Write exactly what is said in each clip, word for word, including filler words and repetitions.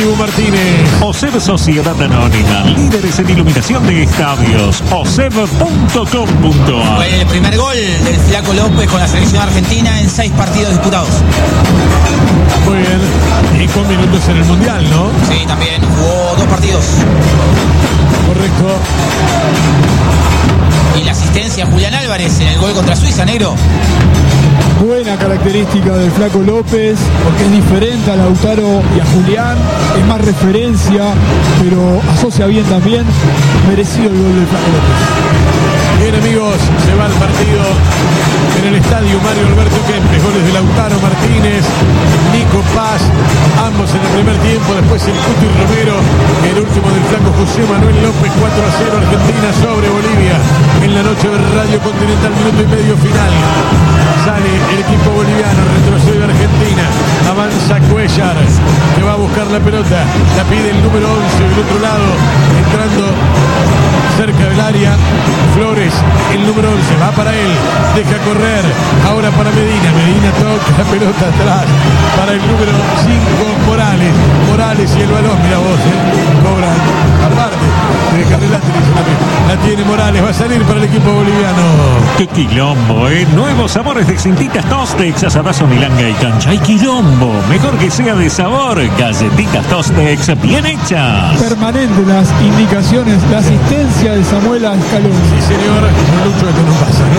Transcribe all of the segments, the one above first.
Dibu Martínez. OSEB Sociedad Anónima, líderes en iluminación de estadios. O S E B punto com punto a r. Fue el primer gol del Flaco López con la selección argentina en seis partidos disputados. Muy bien. Y con minutos en el Mundial, ¿no? Sí, también jugó dos partidos. Correcto. Y la asistencia a Julián Álvarez en el gol contra Suiza, negro. Buena característica del Flaco López, porque es diferente a Lautaro y a Julián, es más referencia, pero asocia bien también. Merecido el gol del Flaco López. Bien, amigos, se va el partido en el estadio Mario Alberto Kempes. Goles de Lautaro Martínez, Nico Paz, ambos en el primer tiempo. Después el Cuti Romero, el último del Flaco José Manuel López. Cuatro a cero Argentina sobre Bolivia en la noche de Radio Continental, minuto y medio final. Sale el equipo boliviano, retrocede Argentina, avanza Cuellar, que va a buscar la pelota, la pide el número once del otro lado, entrando cerca del área, Flores, el número once, va para él, deja correr, ahora para Medina, Medina toca la pelota atrás, para el número cinco, Morales, Morales y el balón, mira vos, eh, cobran, aparte, de Carrelate, la tiene Morales, va a salir para el equipo boliviano. ¡Qué quilombo, eh! Nuevos sabores de cintitas Tostex, asadazo, milanga y cancha. ¡Ay, quilombo! Mejor que sea de sabor. Galletitas Tostex, bien hechas. Permanente las indicaciones, la asistencia de Samuel Ascalón. Sí, señor, mucho esto no pasa, ¿no?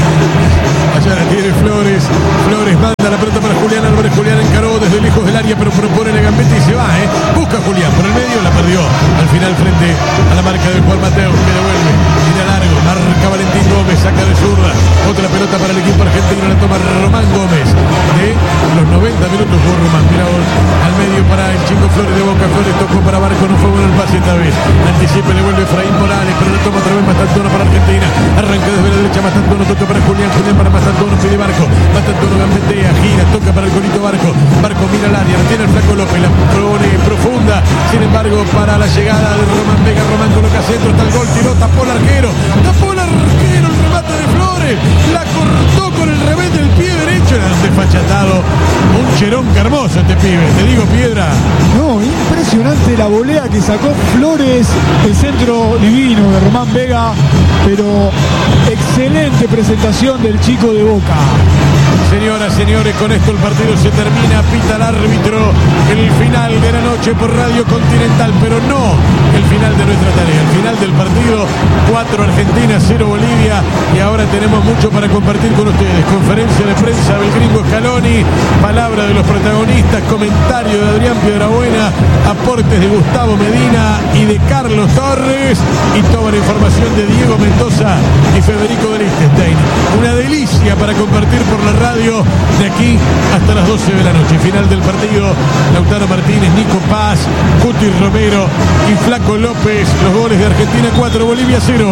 Allá la tiene Flores, Flores manda la pelota para Julián Álvarez, Julián encaró desde lejos del área, pero propone la gambeta y se va, ¿eh? Busca a Julián por el medio, la perdió. Al final frente a la marca del Juan Mateo, que devuelve, tira largo, marca Valentín Gómez, saca de zurda, otra pelota para el equipo argentino, la toma Román Gómez. De los noventa minutos jugó Román, mira vos, al medio para el chico Flores de Boca, Flores tocó para Barco, no fue bueno el pase esta vez. Anticipe, le vuelve Efraín Morales, pero la toma otra vez Mastantuono para Argentina. Arranca desde la derecha Mastantuono, toca para Julián, Julián para Mastantuono, pide Barco, Mastantuono gambetea, gira, toca para el golito Barco, Barco mira al área, la tiene el Flaco López, la pone profunda, sin embargo para la llegada de Román Vega, Román coloca centro, está el gol, tiró, tapó el arquero, tapó el arquero, el remate de Flores, la cortó con el revés del pie derecho, era un desfachatado, un cherón hermoso este pibe, te digo, Piedra. No, impresionante la volea que sacó Flores, el centro divino de Román Vega, pero excelente presentación del chico de Boca. Señoras, señores, con esto el partido se termina, pita el árbitro, el final de la noche por Radio Continental, pero no el final de nuestra tarea, el final del partido, cuatro Argentina, cero Bolivia, y ahora tenemos mucho para compartir con ustedes. Conferencia de prensa del gringo Scaloni, palabra de los protagonistas, comentario de Adrián Piedrabuena, aportes de Gustavo Medina y de Carlos Torres, y toda la información de Diego Mendoza y Federico de Liechtenstein. Una delicia para compartir por la radio de aquí hasta las doce de la noche. Final del partido, Lautaro Martínez, Nico Paz, Cuti Romero y Flaco López. Los goles de Argentina cuatro, Bolivia cero.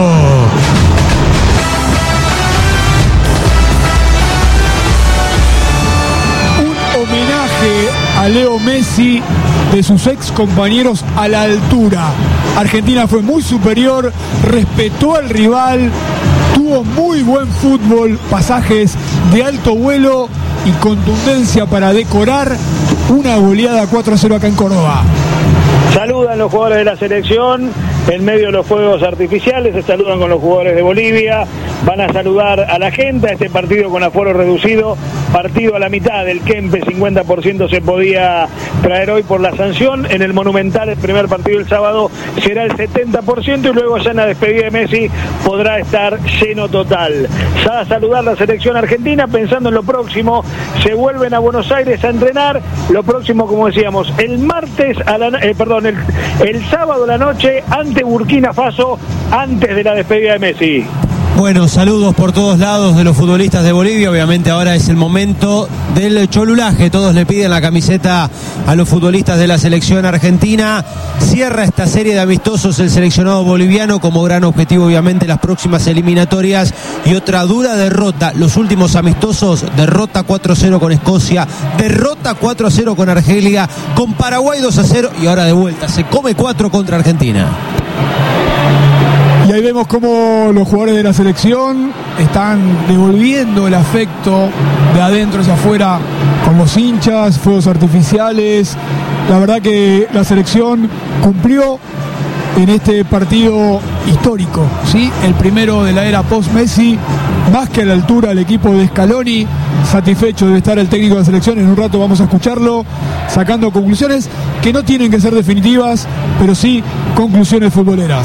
Un homenaje a Leo Messi de sus ex compañeros a la altura. Argentina fue muy superior, respetó al rival, tuvo muy buen fútbol, pasajes de alto vuelo y contundencia para decorar una goleada cuatro a cero acá en Córdoba. Saludan los jugadores de la selección en medio de los fuegos artificiales, se saludan con los jugadores de Bolivia, van a saludar a la gente a este partido con aforo reducido, partido a la mitad del Kempes, cincuenta por ciento se podía traer hoy por la sanción, en el Monumental el primer partido el sábado será el setenta por ciento y luego ya en la despedida de Messi podrá estar lleno total. Ya a saludar la selección argentina pensando en lo próximo, se vuelven a Buenos Aires a entrenar, lo próximo como decíamos, el martes a la, eh, perdón, el, el sábado a la noche ante Burkina Faso, antes de la despedida de Messi. Bueno, saludos por todos lados de los futbolistas de Bolivia. Obviamente ahora es el momento del cholulaje. Todos le piden la camiseta a los futbolistas de la selección argentina. Cierra esta serie de amistosos el seleccionado boliviano como gran objetivo, obviamente, las próximas eliminatorias. Y otra dura derrota. Los últimos amistosos, derrota cuatro a cero con Escocia, derrota cuatro a cero con Argelia, con Paraguay dos a cero y ahora de vuelta se come cuatro contra Argentina. Y ahí vemos cómo los jugadores de la selección están devolviendo el afecto de adentro hacia afuera con los hinchas, fuegos artificiales. La verdad que la selección cumplió en este partido histórico, ¿sí? El primero de la era post-Messi, más que a la altura del equipo de Scaloni. Satisfecho debe estar el técnico de la selección. En un rato vamos a escucharlo sacando conclusiones que no tienen que ser definitivas, pero sí conclusiones futboleras.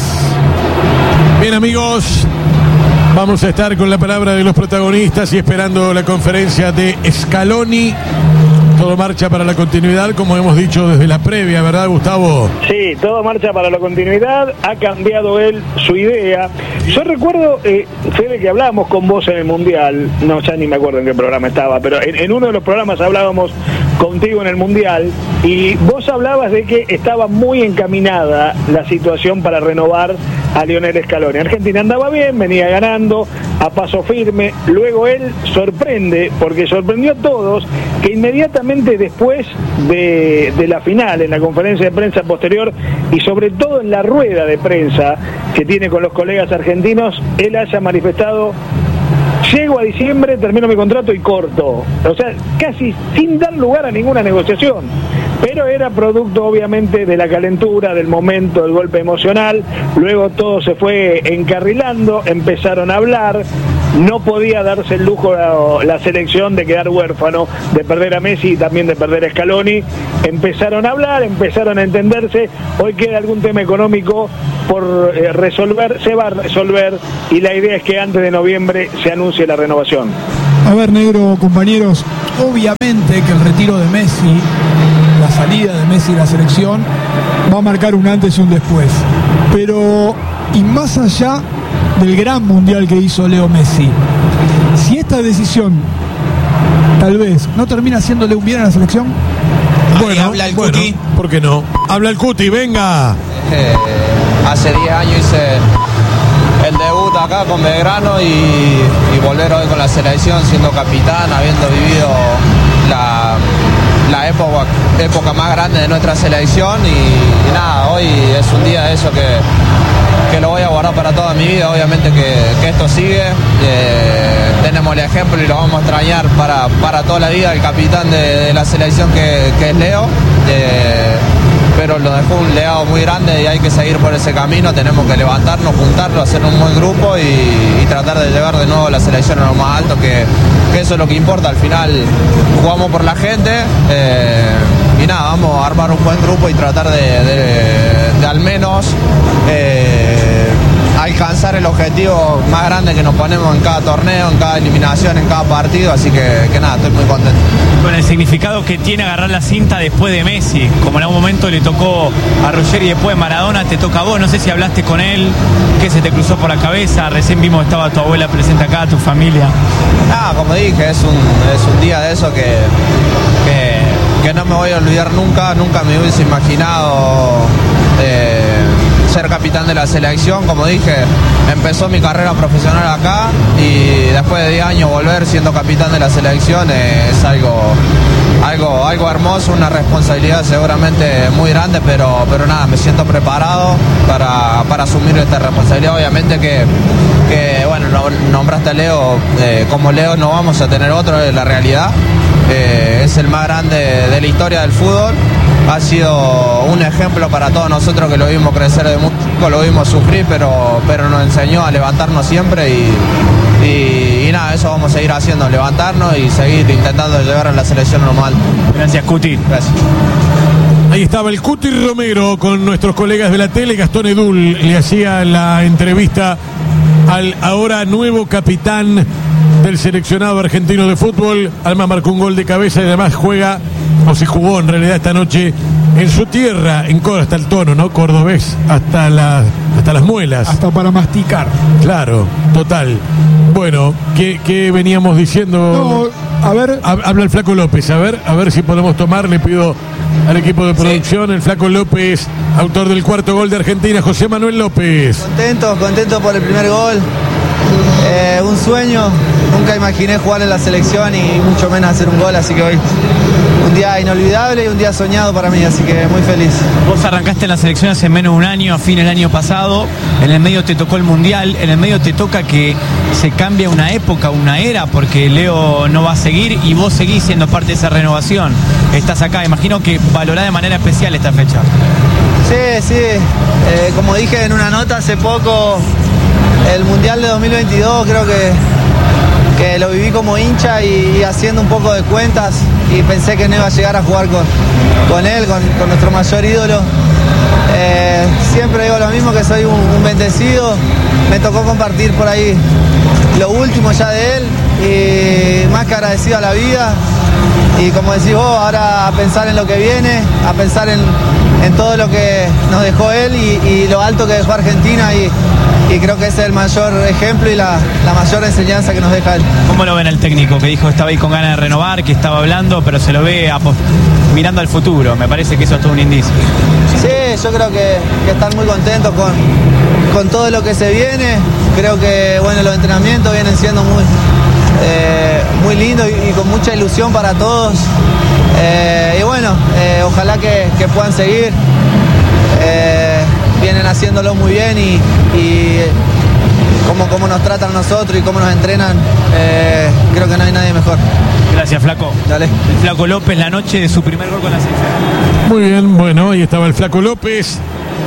Bien, amigos, vamos a estar con la palabra de los protagonistas y esperando la conferencia de Scaloni. Todo marcha para la continuidad, como hemos dicho desde la previa, ¿verdad, Gustavo? Sí, todo marcha para la continuidad. Ha cambiado él su idea. Yo recuerdo, eh, Fede, que hablábamos con vos en el Mundial. No, ya ni me acuerdo en qué programa estaba, pero en, en uno de los programas hablábamos contigo en el Mundial y vos hablabas de que estaba muy encaminada la situación para renovar a Lionel Scaloni. Argentina andaba bien, venía ganando a paso firme. Luego él sorprende, porque sorprendió a todos, que inmediatamente después de, de la final, en la conferencia de prensa posterior y sobre todo en la rueda de prensa que tiene con los colegas argentinos, él haya manifestado: llego a diciembre, termino mi contrato y corto. O sea, casi sin dar lugar a ninguna negociación. Pero era producto, obviamente, de la calentura, del momento, del golpe emocional. Luego todo se fue encarrilando, empezaron a hablar. No podía darse el lujo la, la selección de quedar huérfano, de perder a Messi y también de perder a Scaloni. Empezaron a hablar, empezaron a entenderse. Hoy queda algún tema económico por eh, resolver, se va a resolver, y la idea es que antes de noviembre se anuncie la renovación. A ver, negro, compañeros, obviamente que el retiro de Messi, la salida de Messi de la selección, va a marcar un antes y un después. Pero, y más allá del gran mundial que hizo Leo Messi, si esta decisión tal vez no termina haciéndole un bien a la selección. Bueno, habla el bueno, Cuti. ¿por qué no? Habla el Cuti, venga. Eh, hace diez años hice el debut acá con Belgrano y, y volver hoy con la selección siendo capitán, habiendo vivido la, la época, época más grande de nuestra selección y, y nada, hoy es un día de eso que, que lo voy a guardar para toda mi vida. Obviamente que, que esto sigue, eh, tenemos el ejemplo y lo vamos a extrañar para, para toda la vida, el capitán de, de la selección que, que es Leo. Eh, pero lo dejó un legado muy grande y hay que seguir por ese camino. Tenemos que levantarnos, juntarlo, hacer un buen grupo y, y tratar de llevar de nuevo la selección a lo más alto, que, que eso es lo que importa. Al final jugamos por la gente eh, y nada, vamos a armar un buen grupo y tratar de, de, de al menos eh, alcanzar el objetivo más grande que nos ponemos en cada torneo, en cada eliminación, en cada partido, así que, que nada, estoy muy contento. Con el significado que tiene agarrar la cinta después de Messi, como en algún momento le tocó a Roger y después de Maradona te toca a vos, no sé si hablaste con él, qué se te cruzó por la cabeza, recién vimos que estaba tu abuela presente acá, tu familia. Ah, como dije, es un, es un día de eso que, que, que no me voy a olvidar nunca, nunca me hubiese imaginado eh, ser capitán de la selección. Como dije, empezó mi carrera profesional acá y después de diez años volver siendo capitán de la selección eh, es algo, algo, algo hermoso, una responsabilidad seguramente muy grande, pero, pero nada, me siento preparado para, para asumir esta responsabilidad. Obviamente que, que bueno, nombraste a Leo, eh, como Leo no vamos a tener otro, es la realidad. Eh, es el más grande de la historia del fútbol, ha sido un ejemplo para todos nosotros que lo vimos crecer de muy chico, lo vimos sufrir, pero, pero nos enseñó a levantarnos siempre y, y, y nada, eso vamos a seguir haciendo, levantarnos y seguir intentando llevar a la selección normal. Gracias, Cuti. Gracias. Ahí estaba el Cuti Romero con nuestros colegas de la tele. Gastón Edul le hacía la entrevista al ahora nuevo capitán del seleccionado argentino de fútbol. Alma marcó un gol de cabeza y además juega, o se jugó en realidad esta noche en su tierra, en Córdoba, hasta el tono, ¿no? Cordobés, hasta, la, hasta las muelas. Hasta para masticar. Claro, total. Bueno, ¿qué, qué veníamos diciendo? No, a ver. Habla el Flaco López, a ver, a ver si podemos tomar, le pido al equipo de producción, sí. El Flaco López, autor del cuarto gol de Argentina, José Manuel López. Contento, contento por el primer gol. Eh, un sueño, nunca imaginé jugar en la selección y mucho menos hacer un gol, así que hoy un un día inolvidable y un día soñado para mí, así que muy feliz. Vos arrancaste en la selección hace menos de un año, a fin del año pasado, en el medio te tocó el Mundial, en el medio te toca que se cambie una época, una era, porque Leo no va a seguir y vos seguís siendo parte de esa renovación. Estás acá, imagino que valorás de manera especial esta fecha. Sí, sí, eh, como dije en una nota hace poco, el Mundial de dos mil veintidós creo que, que lo viví como hincha y, y haciendo un poco de cuentas y pensé que no iba a llegar a jugar con, con él, con, con nuestro mayor ídolo. Eh, siempre digo lo mismo, que soy un, un bendecido, me tocó compartir por ahí lo último ya de él y más que agradecido a la vida. Y como decís vos, ahora a pensar en lo que viene, a pensar en, en todo lo que nos dejó él y, y lo alto que dejó Argentina y, y creo que ese es el mayor ejemplo y la, la mayor enseñanza que nos deja él. ¿Cómo lo ven el técnico que dijo que estaba ahí con ganas de renovar, que estaba hablando, pero se lo ve a, mirando al futuro? Me parece que eso es todo un indicio. Sí, yo creo que, que están muy contentos con, con todo lo que se viene. Creo que bueno, los entrenamientos vienen siendo muy... Eh, muy lindo y, y con mucha ilusión para todos eh, y bueno, eh, ojalá que, que puedan seguir, eh, vienen haciéndolo muy bien y, y cómo, cómo nos tratan a nosotros y cómo nos entrenan, eh, creo que no hay nadie mejor. Gracias, Flaco. Dale. El Flaco López, la noche de su primer gol con la selección. Muy bien, bueno, ahí estaba el Flaco López.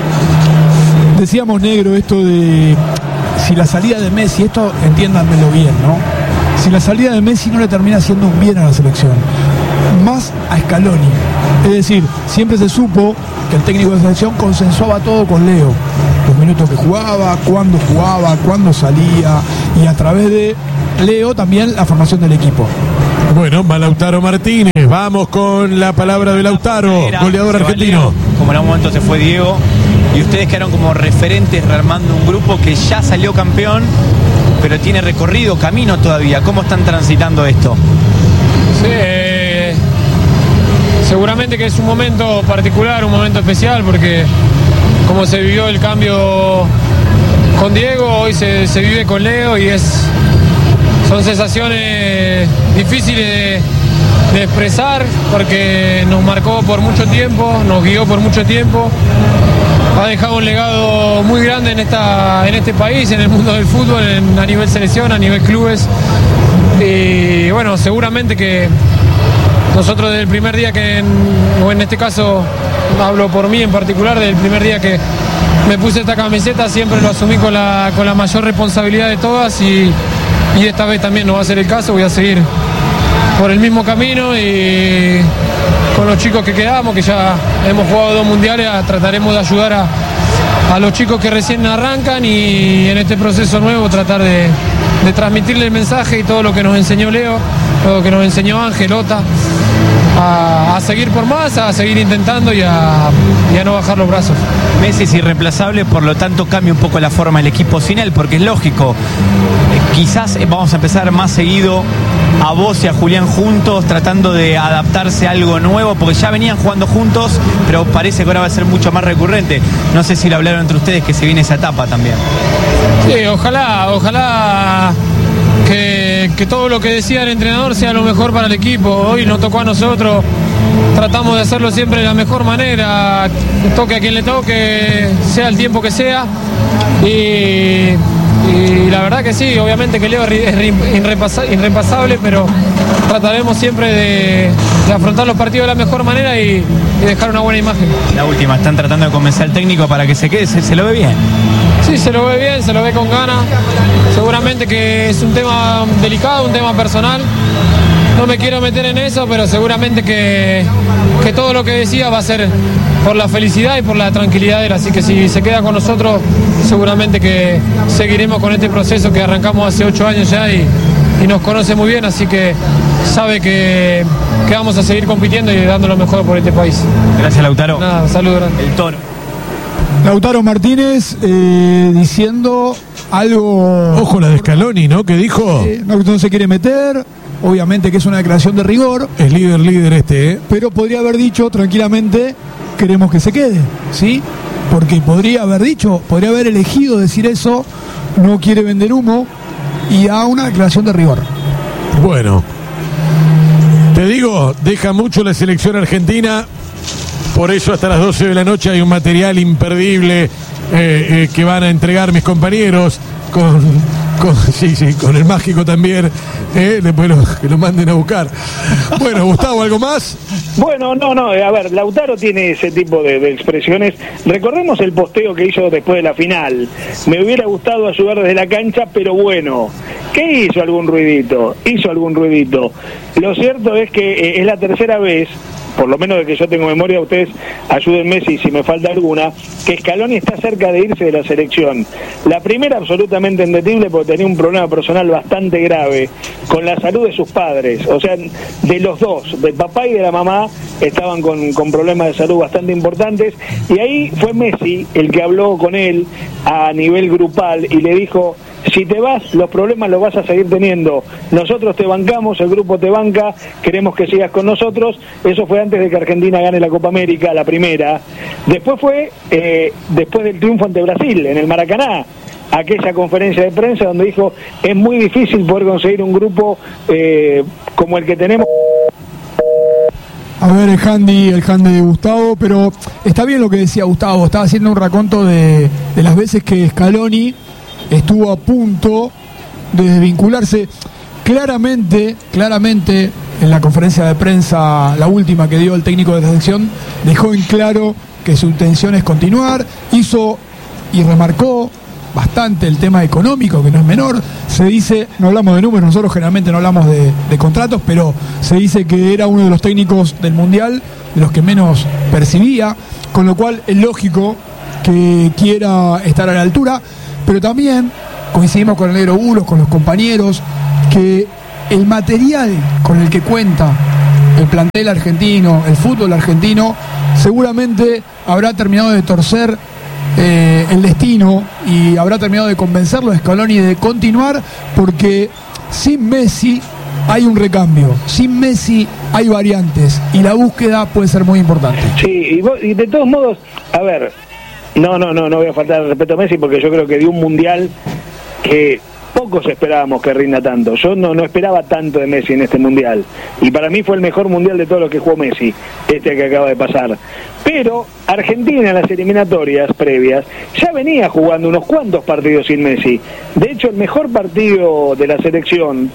Decíamos, negro, esto de si la salida de Messi, esto entiéndanmelo bien, ¿no? Si la salida de Messi no le termina haciendo un bien a la selección, más a Scaloni. Es decir, siempre se supo que el técnico de la selección consensuaba todo con Leo. Los minutos que jugaba, cuándo jugaba, cuándo salía, y a través de Leo también la formación del equipo. Bueno, va Lautaro Martínez. Vamos con la palabra de Lautaro, goleador argentino. Como en algún momento se fue Diego, y ustedes quedaron como referentes rearmando un grupo que ya salió campeón, pero tiene recorrido, camino todavía. ¿Cómo están transitando esto? Sí, eh, seguramente que es un momento particular, un momento especial, porque como se vivió el cambio con Diego, hoy se, se vive con Leo y es, son sensaciones difíciles de, de expresar, porque nos marcó por mucho tiempo, nos guió por mucho tiempo. Ha dejado un legado muy grande en, esta, en este país, en el mundo del fútbol, en, a nivel selección, a nivel clubes. Y bueno, seguramente que nosotros desde el primer día que, en, o en este caso hablo por mí en particular, desde el primer día que me puse esta camiseta siempre lo asumí con la, con la mayor responsabilidad de todas y, y esta vez también no va a ser el caso, voy a seguir por el mismo camino y con los chicos que quedamos, que ya hemos jugado dos mundiales, trataremos de ayudar a, a los chicos que recién arrancan y en este proceso nuevo tratar de, de transmitirle el mensaje y todo lo que nos enseñó Leo, todo lo que nos enseñó Ángel, Ota, a, a seguir por más, a seguir intentando y a, y a no bajar los brazos. Messi es irreemplazable, por lo tanto cambia un poco la forma del equipo sin él, porque es lógico, eh, quizás vamos a empezar más seguido a vos y a Julián juntos, tratando de adaptarse a algo nuevo, porque ya venían jugando juntos, pero parece que ahora va a ser mucho más recurrente. No sé si lo hablaron entre ustedes, que se viene esa etapa también. Sí, ojalá, ojalá que, que todo lo que decía el entrenador sea lo mejor para el equipo. Hoy nos tocó a nosotros, tratamos de hacerlo siempre de la mejor manera, toque a quien le toque, sea el tiempo que sea. Y, y la verdad que sí, obviamente que Leo es irreemplazable, pero trataremos siempre de, de afrontar los partidos de la mejor manera y, y dejar una buena imagen. La última, están tratando de convencer al técnico para que se quede, se, se lo ve bien. Sí, se lo ve bien, se lo ve con ganas. Seguramente que es un tema delicado, un tema personal. No me quiero meter en eso, pero seguramente que, que todo lo que decía va a ser por la felicidad y por la tranquilidad de él. Así que si se queda con nosotros, seguramente que seguiremos con este proceso que arrancamos hace ocho años ya y, y nos conoce muy bien, así que sabe que, que vamos a seguir compitiendo y dando lo mejor por este país. Gracias, Lautaro. Nada, saludos. El Toro. Lautaro Martínez eh, diciendo algo... Ojo la de Scaloni, ¿no? Que dijo... Eh, no, no se quiere meter, obviamente que es una declaración de rigor. Es líder, líder este, ¿eh? Pero podría haber dicho tranquilamente, queremos que se quede, ¿sí? Porque podría haber dicho, podría haber elegido decir eso, no quiere vender humo, y da una declaración de rigor. Bueno, Te digo, deja mucho la selección argentina, por eso hasta las doce de la noche hay un material imperdible eh, eh, que van a entregar mis compañeros con, con sí, sí, con el mágico también, eh, después lo, que lo manden a buscar. Bueno, Gustavo, ¿algo más? Bueno, no, no, a ver, Lautaro tiene ese tipo de, de expresiones. Recordemos el posteo que hizo después de la final. Me hubiera gustado ayudar desde la cancha, pero bueno, ¿qué hizo? Algún ruidito, hizo algún ruidito. Lo cierto es que eh, es la tercera vez, por lo menos de que yo tengo memoria, ustedes ayúdenme si, si me falta alguna, que Scaloni está cerca de irse de la selección. La primera absolutamente entendible porque tenía un problema personal bastante grave con la salud de sus padres, o sea, de los dos, del papá y de la mamá, estaban con, con problemas de salud bastante importantes, y ahí fue Messi el que habló con él a nivel grupal y le dijo: si te vas, los problemas los vas a seguir teniendo. Nosotros te bancamos, el grupo te banca, queremos que sigas con nosotros. Eso fue antes de que Argentina gane la Copa América, la primera. Después fue, eh, después del triunfo ante Brasil, en el Maracaná, aquella conferencia de prensa donde dijo: es muy difícil poder conseguir un grupo eh, como el que tenemos. A ver, el handy, el handy de Gustavo, pero está bien lo que decía Gustavo. Estaba haciendo un raconto de, de las veces que Scaloni estuvo a punto de desvincularse. Claramente, claramente, en la conferencia de prensa, la última que dio el técnico de la selección, dejó en claro que su intención es continuar. Hizo y remarcó bastante el tema económico, que no es menor. Se dice, no hablamos de números, nosotros generalmente no hablamos de, de contratos, pero se dice que era uno de los técnicos del Mundial, de los que menos percibía, con lo cual es lógico que quiera estar a la altura. Pero también coincidimos con el negro Bulos, con los compañeros, que el material con el que cuenta el plantel argentino, el fútbol argentino, seguramente habrá terminado de torcer eh, el destino y habrá terminado de convencerlo a Scaloni de continuar, porque sin Messi hay un recambio, sin Messi hay variantes y la búsqueda puede ser muy importante. Sí, y, vos, y de todos modos, a ver... No, no, no, no voy a faltar el respeto a Messi porque yo creo que dio un mundial que pocos esperábamos que rinda tanto. Yo no, no esperaba tanto de Messi en este mundial. Y para mí fue el mejor mundial de todos los que jugó Messi, este que acaba de pasar. Pero Argentina en las eliminatorias previas ya venía jugando unos cuantos partidos sin Messi. De hecho, el mejor partido de la selección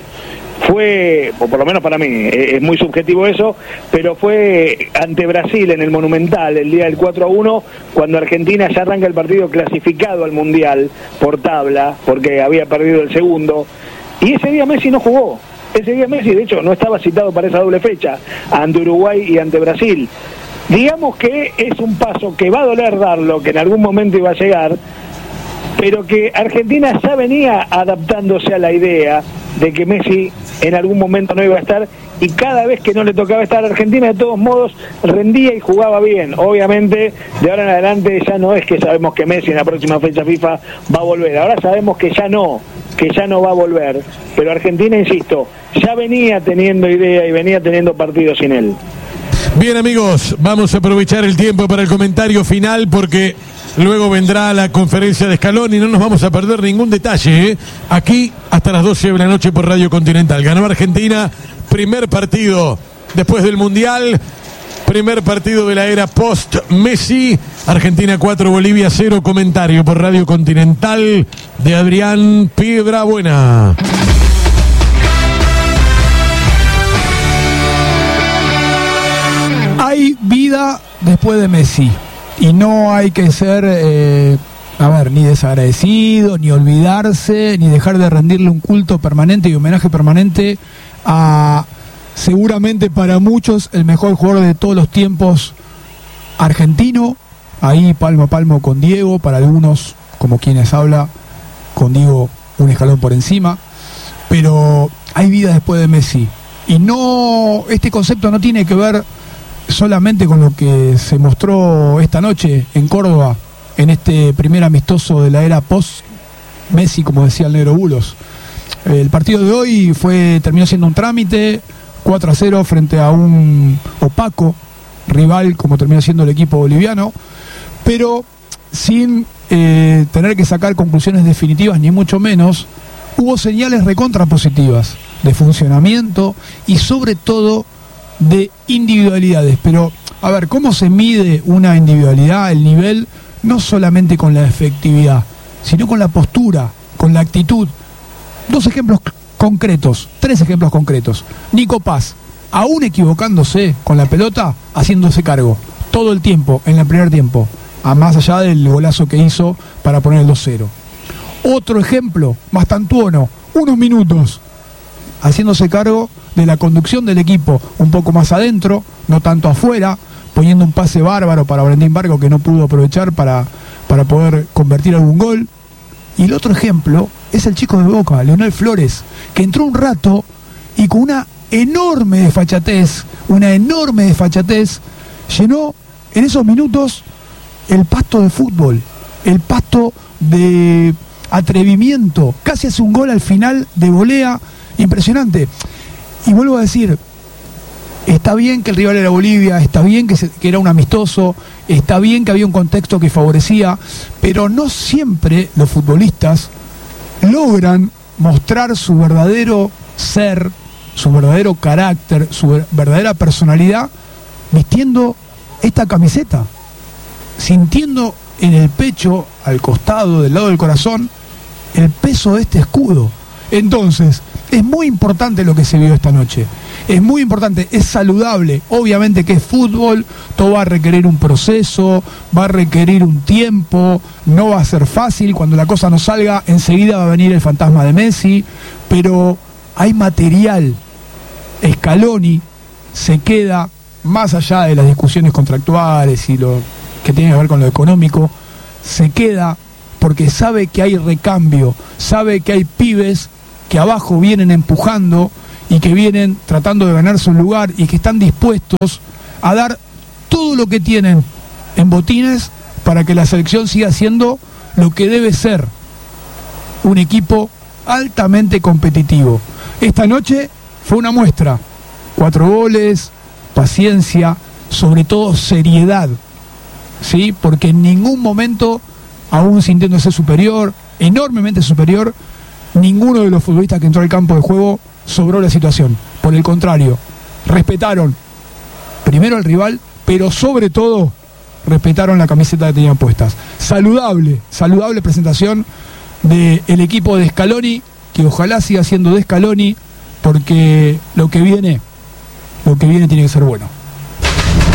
fue, o por lo menos para mí, es muy subjetivo eso, pero fue ante Brasil en el Monumental, el día del cuatro a uno, cuando Argentina ya arranca el partido clasificado al Mundial por tabla, porque había perdido el segundo, y ese día Messi no jugó. Ese día Messi, de hecho, no estaba citado para esa doble fecha, ante Uruguay y ante Brasil. Digamos que es un paso que va a doler darlo, que en algún momento iba a llegar, pero que Argentina ya venía adaptándose a la idea de que Messi en algún momento no iba a estar, y cada vez que no le tocaba estar a Argentina, de todos modos rendía y jugaba bien. Obviamente de ahora en adelante ya no es que sabemos que Messi en la próxima fecha FIFA va a volver, ahora sabemos que ya no, que ya no va a volver, pero Argentina, insisto, ya venía teniendo idea y venía teniendo partidos sin él. Bien, amigos, vamos a aprovechar el tiempo para el comentario final porque luego vendrá la conferencia de Scaloni y no nos vamos a perder ningún detalle, ¿eh? Aquí hasta las doce de la noche por Radio Continental. Ganó Argentina, primer partido después del Mundial, primer partido de la era post-Messi. Argentina cuatro, Bolivia cero. Comentario por Radio Continental de Adrián Piedrabuena. Hay vida después de Messi y no hay que ser, eh, a ver, ni desagradecido, ni olvidarse, ni dejar de rendirle un culto permanente y homenaje permanente a, seguramente para muchos, el mejor jugador de todos los tiempos argentino, ahí palmo a palmo con Diego, para algunos, como quienes habla, con Diego un escalón por encima, pero hay vida después de Messi. Y no, este concepto no tiene que ver solamente con lo que se mostró esta noche en Córdoba, en este primer amistoso de la era post-Messi, como decía el negro Bulos. El partido de hoy fue terminó siendo un trámite, cuatro a cero frente a un opaco rival, como terminó siendo el equipo boliviano, pero sin eh, tener que sacar conclusiones definitivas, ni mucho menos. Hubo señales recontra positivas de funcionamiento y sobre todo de individualidades. Pero, a ver, ¿cómo se mide una individualidad, el nivel? No solamente con la efectividad, sino con la postura, con la actitud. Dos ejemplos concretos, tres ejemplos concretos. Nico Paz, aún equivocándose con la pelota, haciéndose cargo todo el tiempo, en el primer tiempo, a más allá del golazo que hizo para poner el dos cero. Otro ejemplo, Mastantuono, unos minutos, haciéndose cargo de la conducción del equipo, un poco más adentro, no tanto afuera, poniendo un pase bárbaro para Valentín Vargas que no pudo aprovechar para, para poder convertir algún gol. Y el otro ejemplo es el chico de Boca, Leonel Flores, que entró un rato y con una enorme desfachatez, una enorme desfachatez, llenó en esos minutos el pasto de fútbol, el pasto de atrevimiento, casi hace un gol al final de volea, impresionante. Y vuelvo a decir, está bien que el rival era Bolivia, está bien que, se, que era un amistoso, está bien que había un contexto que favorecía, pero no siempre los futbolistas logran mostrar su verdadero ser, su verdadero carácter, su verdadera personalidad vistiendo esta camiseta, sintiendo en el pecho, al costado, del lado del corazón, el peso de este escudo. Entonces, es muy importante lo que se vio esta noche. Es muy importante, es saludable. Obviamente que es fútbol, todo va a requerir un proceso, va a requerir un tiempo, no va a ser fácil. Cuando la cosa no salga, enseguida va a venir el fantasma de Messi, pero hay material. Scaloni se queda, más allá de las discusiones contractuales y lo que tiene que ver con lo económico, se queda porque sabe que hay recambio, sabe que hay pibes que abajo vienen empujando y que vienen tratando de ganarse un lugar y que están dispuestos a dar todo lo que tienen en botines para que la selección siga siendo lo que debe ser, un equipo altamente competitivo. Esta noche fue una muestra, cuatro goles, paciencia, sobre todo seriedad, ¿sí? Porque en ningún momento, aún sintiéndose superior, enormemente superior, ninguno de los futbolistas que entró al campo de juego sobró la situación. Por el contrario, respetaron primero al rival, pero sobre todo respetaron la camiseta que tenían puestas. Saludable, saludable presentación del equipo de Scaloni, que ojalá siga siendo de Scaloni, porque lo que viene, lo que viene tiene que ser bueno.